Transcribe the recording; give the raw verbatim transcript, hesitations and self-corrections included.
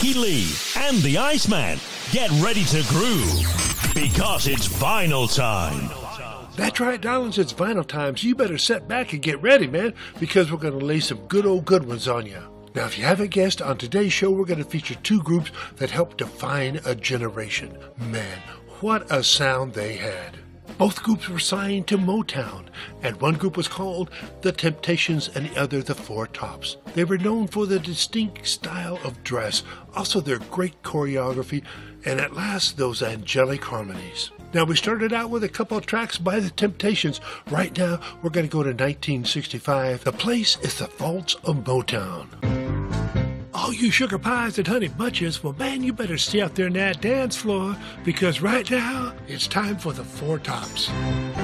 Ricky Lee and the Iceman. Get ready to groove because it's vinyl time. That's right, darlings, it's vinyl time, so you better sit back and get ready, man, because we're going to lay some good old good ones on you. Now, if you haven't guessed, on today's show, we're going to feature two groups that helped define a generation. Man, what a sound they had. Both groups were signed to Motown, and one group was called The Temptations and the other The Four Tops. They were known for their distinct style of dress, also their great choreography, and at last, those angelic harmonies. Now, we started out with a couple of tracks by The Temptations. Right now, we're going to go to nineteen sixty-five. The place is the Vaults of Motown. All you sugar pies and honey bunches, well, man, you better stay out there in that dance floor, because right now, it's time for the Four Tops.